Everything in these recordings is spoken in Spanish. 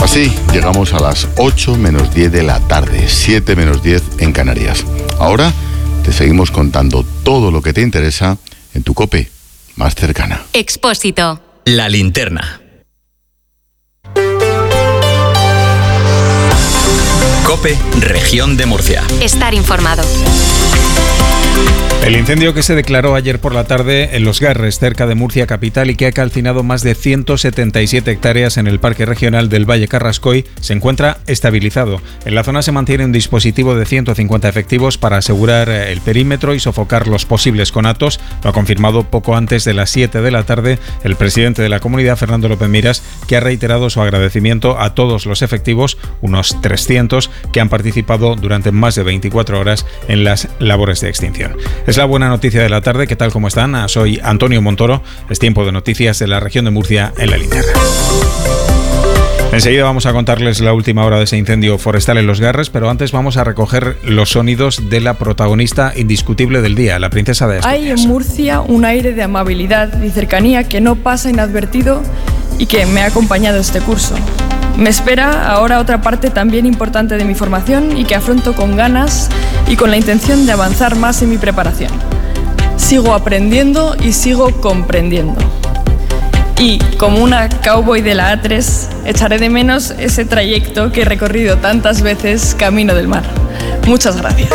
Así llegamos a las 8 menos 10 de la tarde, 7 menos 10 en Canarias. Ahora te seguimos contando todo lo que te interesa en tu COPE más cercana. Expósito. La linterna. COPE, Región de Murcia. Estar informado. El incendio que se declaró ayer por la tarde en Los Garres, cerca de Murcia capital, y que ha calcinado más de 177 hectáreas en el Parque Regional del Valle Carrascoy, se encuentra estabilizado. En la zona se mantiene un dispositivo de 150 efectivos para asegurar el perímetro y sofocar los posibles conatos. Lo ha confirmado poco antes de las 7 de la tarde el presidente de la comunidad, Fernando López Miras, que ha reiterado su agradecimiento a todos los efectivos, unos 300, que han participado durante más de 24 horas en las labores de extinción. Es la buena noticia de la tarde. ¿Qué tal? ¿Cómo están? Soy Antonio Montoro. Es tiempo de noticias de la región de Murcia en la linterna. Enseguida vamos a contarles la última hora de ese incendio forestal en Los Garres, pero antes vamos a recoger los sonidos de la protagonista indiscutible del día, la princesa de Asturias. Hay en Murcia un aire de amabilidad y cercanía que no pasa inadvertido y que me ha acompañado este curso. Me espera ahora otra parte también importante de mi formación y que afronto con ganas y con la intención de avanzar más en mi preparación. Sigo aprendiendo y sigo comprendiendo. Y, como una cowboy de la A3, echaré de menos ese trayecto que he recorrido tantas veces camino del mar. Muchas gracias.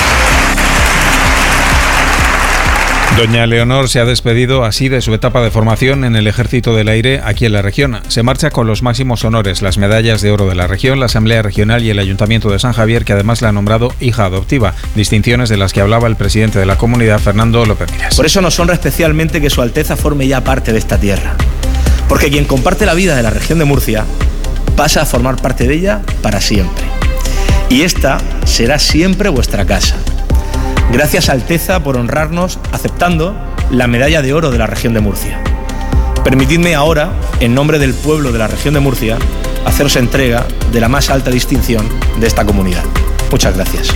Doña Leonor se ha despedido así de su etapa de formación en el Ejército del Aire aquí en la región. Se marcha con los máximos honores, las medallas de oro de la región, la Asamblea Regional y el Ayuntamiento de San Javier, que además la ha nombrado hija adoptiva, distinciones de las que hablaba el presidente de la comunidad, Fernando López Miras. Por eso nos honra especialmente que Su Alteza forme ya parte de esta tierra, porque quien comparte la vida de la región de Murcia pasa a formar parte de ella para siempre. Y esta será siempre vuestra casa. Gracias, Alteza, por honrarnos aceptando la medalla de oro de la región de Murcia. Permitidme ahora, en nombre del pueblo de la región de Murcia, haceros entrega de la más alta distinción de esta comunidad. Muchas gracias.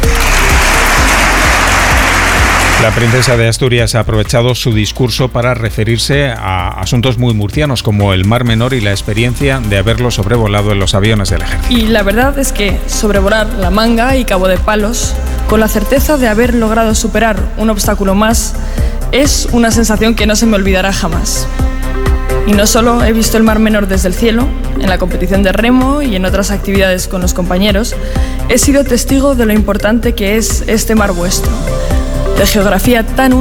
La princesa de Asturias ha aprovechado su discurso para referirse a asuntos muy murcianos como el Mar Menor y la experiencia de haberlo sobrevolado en los aviones del ejército. Y la verdad es que sobrevolar La Manga y Cabo de Palos, con la certeza de haber logrado superar un obstáculo más, es una sensación que no se me olvidará jamás. Y no solo he visto el Mar Menor desde el cielo, en la competición de remo y en otras actividades con los compañeros, he sido testigo de lo importante que es este mar vuestro, de geografía tan